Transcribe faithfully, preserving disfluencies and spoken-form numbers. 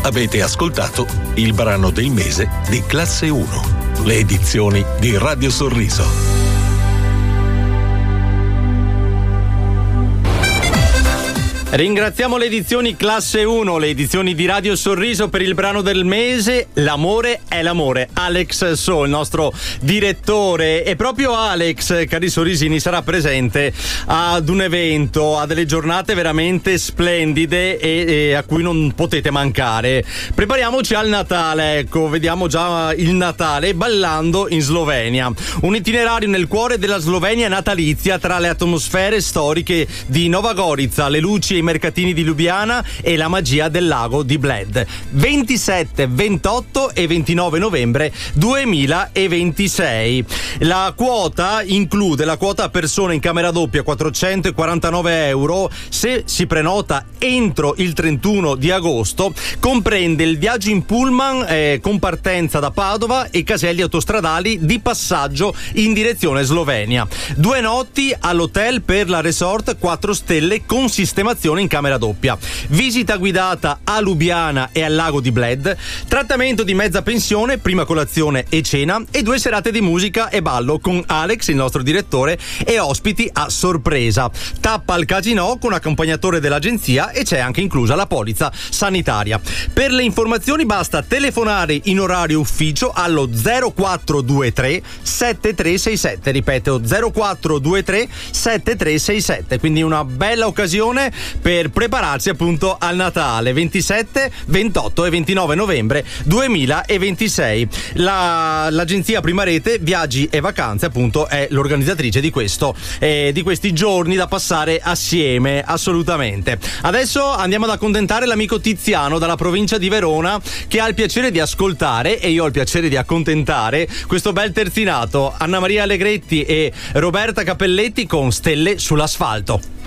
Avete ascoltato il brano del mese di Classe uno, le edizioni di Radio Sorriso. Ringraziamo le edizioni Classe uno, le edizioni di Radio Sorriso per il brano del mese L'amore è l'amore. Alex So, il nostro direttore, e proprio Alex, cari sorrisini, sarà presente ad un evento, a delle giornate veramente splendide e, e a cui non potete mancare. Prepariamoci al Natale, ecco, vediamo già il Natale ballando in Slovenia. Un itinerario nel cuore della Slovenia natalizia tra le atmosfere storiche di Nova Gorica, le luci, i mercatini di Lubiana e la magia del lago di Bled. ventisette, ventotto e ventinove novembre duemilaventisei. La quota include la quota a persona in camera doppia quattrocentoquarantanove euro se si prenota entro il trentuno di agosto, comprende il viaggio in pullman eh, con partenza da Padova e caselli autostradali di passaggio in direzione Slovenia. Due notti all'hotel per la resort quattro stelle con sistemazione in camera doppia, visita guidata a Lubiana e al lago di Bled, trattamento di mezza pensione, prima colazione e cena e due serate di musica e ballo con Alex, il nostro direttore, e ospiti a sorpresa. Tappa al casino con accompagnatore dell'agenzia e c'è anche inclusa la polizza sanitaria. Per le informazioni basta telefonare in orario ufficio allo zero quattro due tre sette tre sei sette, ripeto zero quattro due tre sette tre sei sette, quindi una bella occasione per prepararsi appunto al Natale ventisette, ventotto e ventinove novembre duemilaventisei. La, l'agenzia Prima Rete Viaggi e Vacanze appunto è l'organizzatrice di questo eh, di questi giorni da passare assieme, assolutamente. Adesso andiamo ad accontentare l'amico Tiziano dalla provincia di Verona, che ha il piacere di ascoltare, e io ho il piacere di accontentare, questo bel terzinato. Anna Maria Allegretti e Roberta Cappelletti con Stelle sull'asfalto.